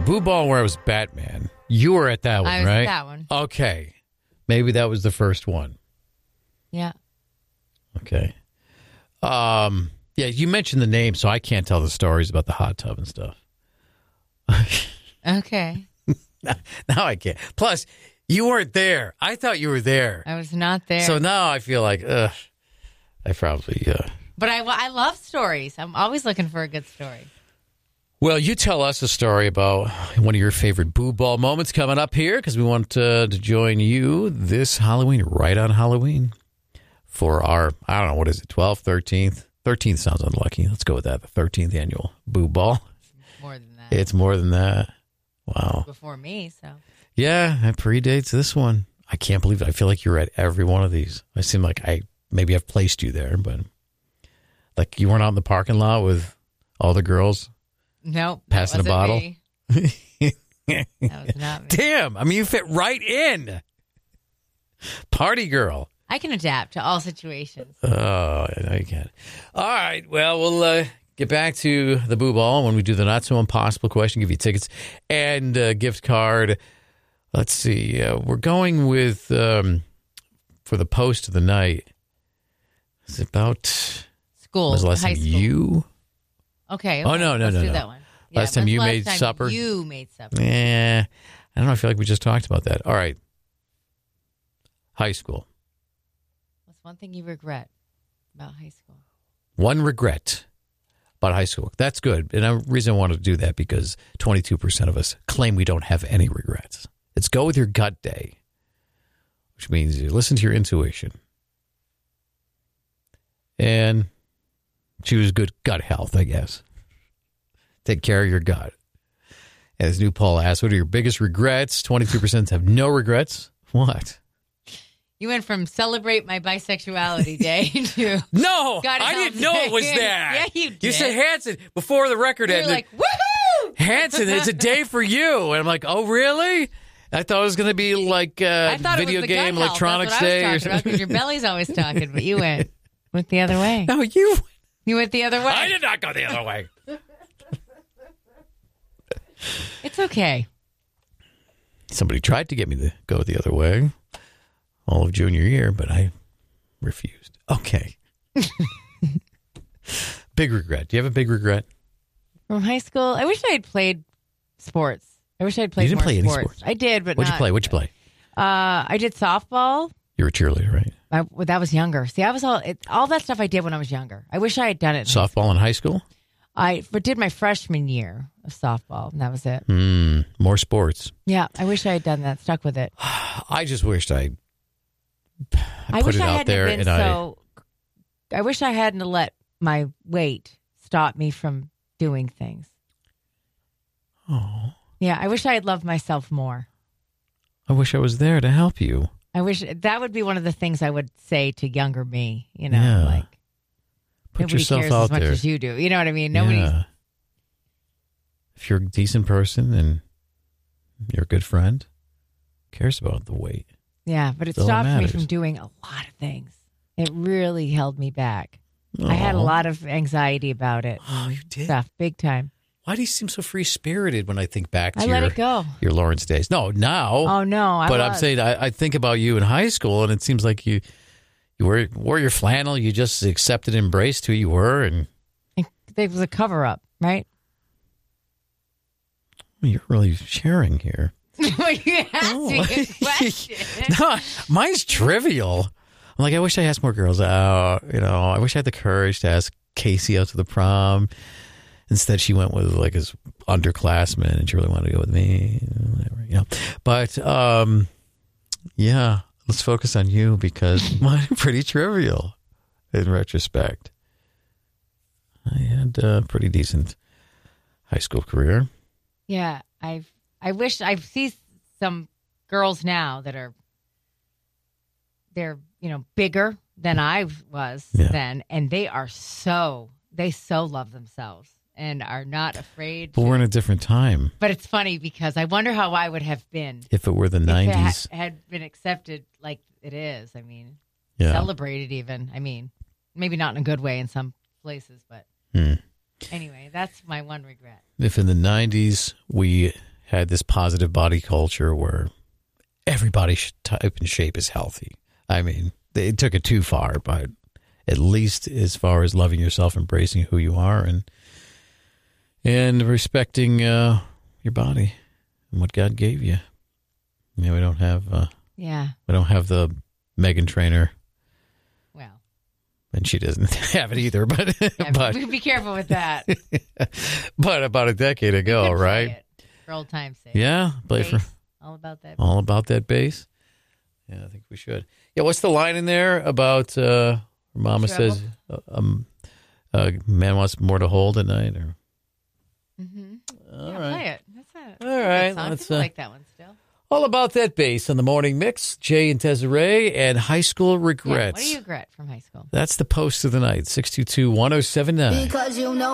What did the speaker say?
Boo Ball where I was Batman. You were at that one, I was right? at that one. Okay. Maybe that was the first one. Yeah. Okay. Yeah, you mentioned the name, so I can't tell the stories about the hot tub and stuff. Okay. Now I can't. Plus, you weren't there. I thought you were there. I was not there. So now I feel like, I probably... But I love stories. I'm always looking for a good story. Well, you tell us a story about one of your favorite Boo Ball moments coming up here because we want to join you this Halloween, right on Halloween, for our, I don't know, what is it, 12th, 13th? 13th sounds unlucky. Let's go with that, the 13th annual Boo Ball. More than that. It's more than that. Wow. Before me, so. Yeah, it predates this one. I can't believe it. I feel like you're at every one of these. I seem like maybe I've placed you there, but like you weren't out in the parking lot with all the girls? Nope. Passing a bottle? Me. That was not me. Damn. I mean, you fit right in. Party girl. I can adapt to all situations. Oh, I know you can. All right. Well, we'll get back to the Boo Ball when we do the Not So Impossible question, give you tickets and a gift card. Let's see. We're going with, for the post of the night, it's about... School. Was the last high time school. you... Okay. Oh, no. Let's do that one. Last time when's you the made last time supper? You made supper. I don't know. I feel like we just talked about that. All right. High school. What's one thing you regret about high school? One regret about high school. That's good. And the reason I wanted to do that because 22% of us claim we don't have any regrets. It's go with your gut day, which means you listen to your intuition and choose good gut health, I guess. Take care of your gut. As new poll asks, what are your biggest regrets? 22% have no regrets. What? You went from celebrate my bisexuality day to No, God I help didn't know it was day. that. Yeah, you did. You said Hanson before the record You were ended. like, woohoo! Hanson, it's a day for you. And I'm like, oh, really? I thought it was going to be like I thought video it was the game gut electronics health. That's day what I or was talking about something. because your belly's always talking, but you went the other way. No, you. You went the other way. I did not go the other way. It's okay. Somebody tried to get me to go the other way all of junior year, but I refused. Okay. Big regret. Do you have a big regret? From high school, I wish I had played sports. I wish I had played You didn't more play any sports. sports? I did, but What'd not. you play? What'd you play? I did softball. You were a cheerleader, right? That was younger. See, I was all that stuff I did when I was younger. I wish I had done it. Softball in high school? I did my freshman year of softball, and that was it. More sports. Yeah, I wish I had done that. Stuck with it. I just wished I I put wish it I out hadn't there been and so. I wish I hadn't let my weight stop me from doing things. Oh, Yeah, I wish I had loved myself more. I wish I was there to help you. I wish that would be one of the things I would say to younger me. You know, Yeah. like Put nobody yourself cares out as much there. as you do. You know what I mean? Nobody's. Yeah. If you're a decent person and you're a good friend, who cares about the weight? Yeah, but it That's all that stopped me matters. from doing a lot of things. It really held me back. I had a Aw. lot of anxiety about it. Oh, and you did? Stuff, big time. Why do you seem so free-spirited when I think back to I let it go. your Lawrence days? No, now. Oh, no. But I'm saying I think about you in high school, and it seems like you wore your flannel. You just accepted and embraced who you were, and It was a cover-up, right? you're really sharing here. You asked me a question. No, mine's trivial. I'm like, I wish I asked more girls out. You know, I wish I had the courage to ask Casey out to the prom. Instead, she went with like his underclassman, and she really wanted to go with me. Whatever, you know. But yeah, let's focus on you because mine are pretty trivial in retrospect. I had a pretty decent high school career. Yeah, I wish I see some girls now that they're bigger than I was then, and they so love themselves and are not afraid. But we're in a different time. But it's funny because I wonder how I would have been If it were the if 90s. it had been accepted like it is. I mean, Yeah. celebrated even. I mean, maybe not in a good way in some places, but Hmm. anyway, that's my one regret. If in the 90s we had this positive body culture where everybody's type and shape is healthy. I mean, they took it too far, but at least as far as loving yourself, embracing who you are, and respecting your body and what God gave you. You know, we don't have the Meghan Trainor. Well, and she doesn't have it either. But be careful with that. But about a decade ago, right? Play it for old time's sake. Yeah, play for all about that. All about that bass. Yeah, I think we should. Yeah, what's the line in there about? Mama says, "A man wants more to hold at night." Or all right, play it. That's it. All right, let's like that one still. All about that bass on the morning mix. Jay and Desiree and high school regrets. What do you regret from high school? That's the post of the night. 622-1079. Because you know.